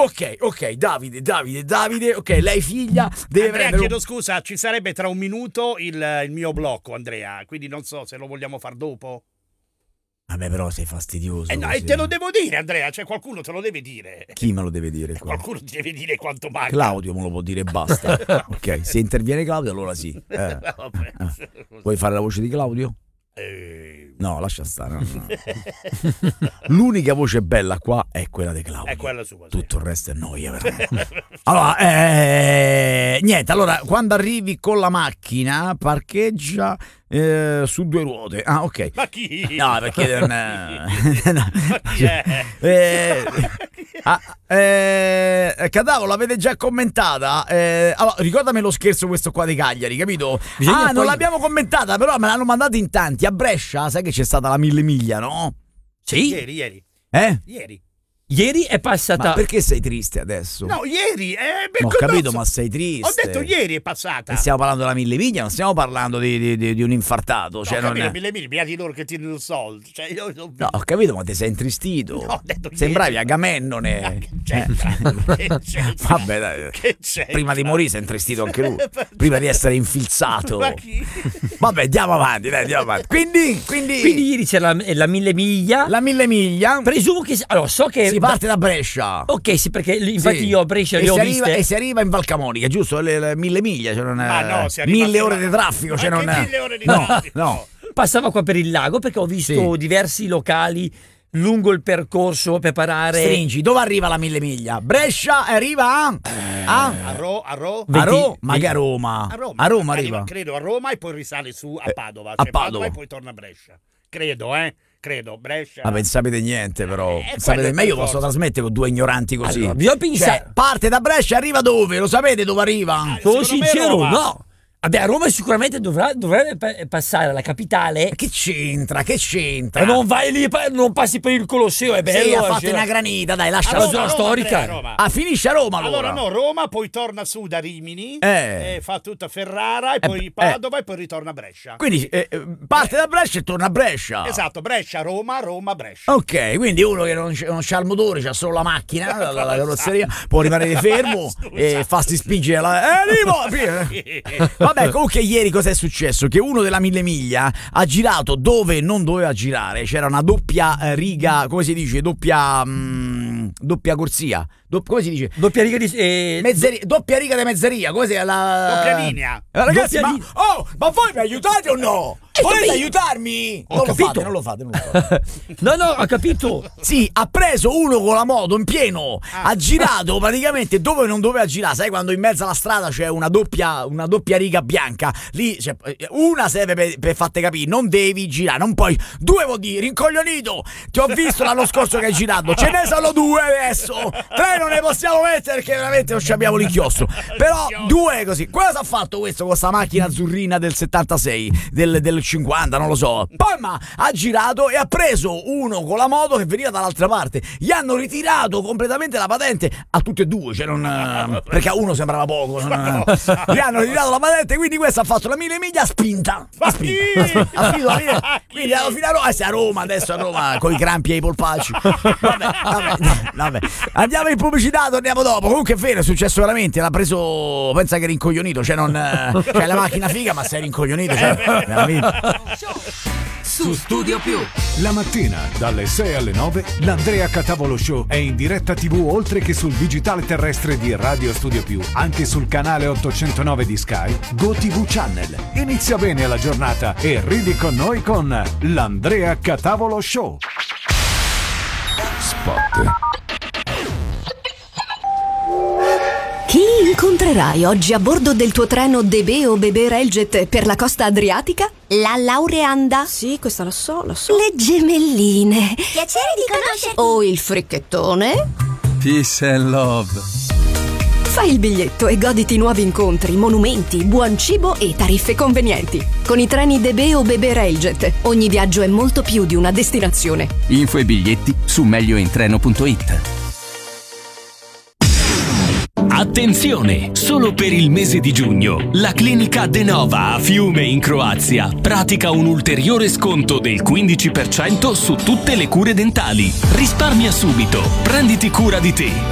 Ok, Davide, ok, lei figlia deve Andrea, prendere... chiedo scusa, ci sarebbe tra un minuto il mio blocco, Andrea, quindi non so se lo vogliamo far dopo. Vabbè, però sei fastidioso. No, e te lo devo dire, Andrea, cioè qualcuno te lo deve dire. Chi me lo deve dire qua? Qualcuno ti deve dire quanto manca. Claudio me lo può dire e basta. Ok, se interviene Claudio allora sì. Vabbè. Vuoi fare la voce di Claudio? No, lascia stare. No. L'unica voce bella qua è quella di Claudio. È quella sua. Tutto il resto è noia. Allora, niente. Allora, quando arrivi con la macchina, parcheggia su 2 ruote. Ah, ok. Ma chi? No, perché non. Ma chi è? Cadavolo, l'avete già commentata? Allora, ricordami lo scherzo questo qua di Cagliari, capito? Non l'abbiamo commentata, però me l'hanno mandato in tanti. A Brescia, sai che c'è stata la 1000 miglia, no? Sì. Ieri. Ieri è passata. Ma perché sei triste adesso? No, ieri. Ho capito, ma sei triste. Ho detto ieri è passata. E stiamo parlando della 1000 miglia, non stiamo parlando di un infartato. No, cioè, non non è... 1000 miglia, beati loro che tirano il soldo. Cioè, io non... No, ho capito, ma ti sei intristito. No, ho detto sembravi ieri. Agamennone. Che c'entra? Vabbè, dai. Che c'entra? Prima di morire sei intristito anche lui. Prima di essere infilzato. Ma chi? Vabbè, andiamo avanti. Quindi ieri c'era la 1000 miglia. La 1000 miglia. Presumo che. Allora, so che. Si parte da Brescia. Ok, sì, perché infatti io a Brescia le ho viste. E si arriva in Val Camonica, giusto? Le 1000 miglia, cioè non è... Ma no, si arriva 1000 ore di traffico, cioè non è... 1000 ore di traffico. No. Passava qua per il lago perché ho visto diversi locali lungo il percorso per parare. Stringi, dove arriva la 1000 miglia? Brescia arriva a Roma, magari a Roma. A Roma arriva. Credo a Roma e poi risale su a Padova. A Padova e poi torna a Brescia. Credo, Brescia. Ma non sapete niente, però. Sapete, ma io posso trasmettere con 2 ignoranti così. Allora, vi ho pensato. Cioè, parte da Brescia, arriva dove? Lo sapete dove arriva? Sono sincero, no. Vabbè, a Roma sicuramente dovrebbe passare la capitale. Che c'entra? Ma non vai lì, non passi per il Colosseo, è bello. Sì, ha fatto una granita, dai, lascia la zona storica. Finisce a Roma allora. Allora no, Roma, poi torna su da Rimini, fa tutta Ferrara e poi Padova e poi ritorna a Brescia. Quindi parte da Brescia e torna a Brescia. Esatto, Brescia, Roma, Brescia. Ok, quindi uno che non c'ha il motore, c'ha solo la macchina, la carrozzeria, può rimanere fermo e farsi spingere Vabbè, comunque ieri cos'è successo? Che uno della 1000 miglia ha girato dove non doveva girare. C'era una doppia riga, come si dice? Doppia corsia. Come si dice? Doppia riga di doppia riga di mezzeria. Come si chiama? Doppia linea. Ragazzi, ma voi mi aiutate o no? Volete aiutarmi? Non lo fate. No, ho capito. Sì, ha preso uno con la moto in pieno, ha girato praticamente dove non doveva girare. Sai quando in mezzo alla strada c'è una doppia riga bianca? Lì cioè, una serve per farti capire, non devi girare, non puoi. 2 vuol dire rincoglionito. Ti ho visto l'anno scorso che hai girato, ce ne sono 2 adesso. 3 non ne possiamo mettere perché veramente non abbiamo l'inchiostro. Però 2 così. Cosa ha fatto questo con sta macchina azzurrina del 76, del 50, non lo so. Poi ha girato e ha preso uno con la moto che veniva dall'altra parte. Gli hanno ritirato completamente la patente a tutti e 2, cioè perché a uno sembrava poco. Gli hanno ritirato la patente, quindi questo ha fatto la 1000 miglia spinta. Quindi fino a Roma, adesso a Roma con i crampi e i polpacci. Vabbè. Andiamo in pubblicità, torniamo dopo. Comunque è vero, è successo veramente. L'ha preso, pensa che rincoglionito. Cioè c'è la macchina figa, ma sei rincoglionito. Cioè, veramente. Su Studio Più, la mattina dalle 6 alle 9 l'Andrea Catavolo Show è in diretta TV oltre che sul digitale terrestre di Radio Studio Più, anche sul canale 809 di Sky, GoTV Channel. Inizia bene la giornata e ridi con noi con l'Andrea Catavolo Show. Spot. Chi incontrerai oggi a bordo del tuo treno DB o Bebè Railjet per la costa adriatica? La laureanda? Sì, questa lo so. Le gemelline? Piacere di conoscerti. O il fricchettone? Peace and love. Fai il biglietto e goditi nuovi incontri, monumenti, buon cibo e tariffe convenienti. Con i treni DB o Bebè Railjet, ogni viaggio è molto più di una destinazione. Info e biglietti su megliointreno.it. Attenzione! Solo per il mese di giugno, la clinica Denova a Fiume in Croazia pratica un ulteriore sconto del 15% su tutte le cure dentali. Risparmia subito, prenditi cura di te.